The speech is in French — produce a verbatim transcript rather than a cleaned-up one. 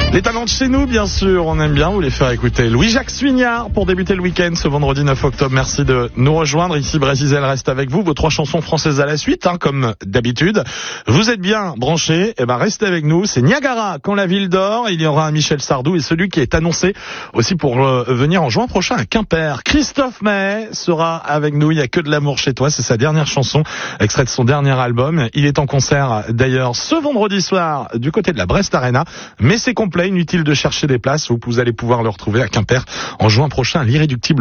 Les talents de chez nous, bien sûr, on aime bien vous les faire écouter. Louis-Jacques Suignard pour débuter le week-end ce vendredi neuf octobre. Merci de nous rejoindre. Ici, Brésil reste avec vous. Vos trois chansons françaises à la suite, hein, comme d'habitude. Vous êtes bien branchés, eh ben restez avec nous. C'est Niagara quand la ville dort. Il y aura un Michel Sardou et celui qui est annoncé aussi pour euh, venir en juin prochain à Quimper. Christophe Maé sera avec nous. Il y a que de l'amour chez toi. C'est sa dernière chanson, extrait de son dernier album. Il est en concert d'ailleurs ce vendredi soir du côté de la Brest Arena. Mais c'est complet. Inutile de chercher des places, vous allez pouvoir le retrouver à Quimper en juin prochain à l'Irréductible